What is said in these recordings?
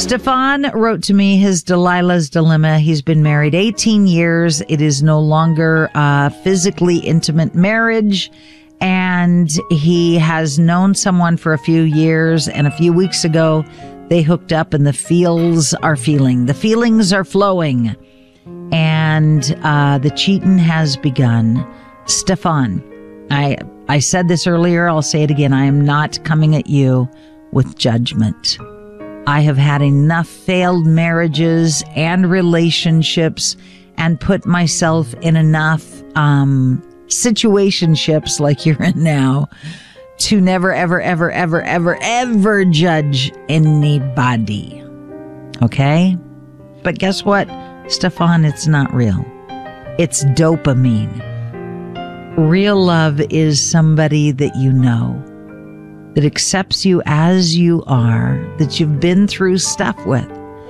Stefan wrote to me his Delilah's Dilemma. He's been married 18 years. It is no longer a physically intimate marriage. And he has known someone for a few years. And a few weeks ago, they hooked up and the feelings are flowing. And the cheating has begun. Stefan, I said this earlier. I'll say it again. I am not coming at you with judgment. I have had enough failed marriages and relationships and put myself in enough situationships like you're in now to never, ever, ever, ever, ever, ever judge anybody. Okay? But guess what, Stefan? It's not real. It's dopamine. Real love is somebody that you know, that accepts you as you are, that you've been through stuff with.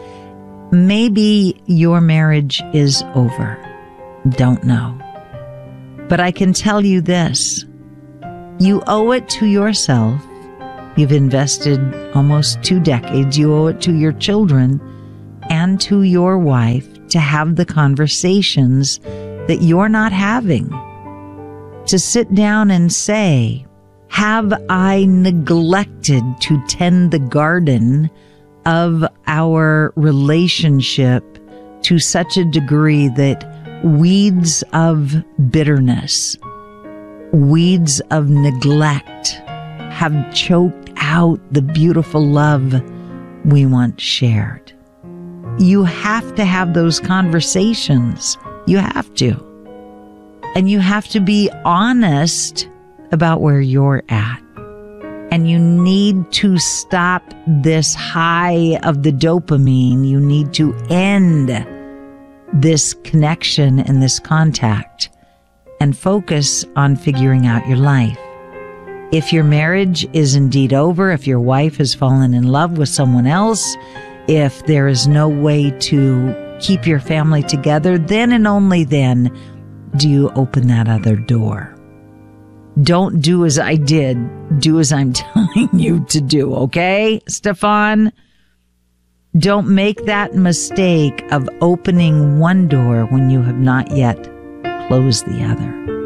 Maybe your marriage is over. Don't know. But I can tell you this. You owe it to yourself. You've invested almost 2 decades. You owe it to your children and to your wife to have the conversations that you're not having. To sit down and say, have I neglected to tend the garden of our relationship to such a degree that weeds of bitterness, weeds of neglect have choked out the beautiful love we once shared? You have to have those conversations. You have to. And you have to be honest about where you're at. And you need to stop this high of the dopamine. You need to end this connection and this contact and focus on figuring out your life. If your marriage is indeed over, if your wife has fallen in love with someone else, if there is no way to keep your family together, then and only then do you open that other door. Don't do as I did. Do as I'm telling you to do, okay, Stefan? Don't make that mistake of opening one door when you have not yet closed the other.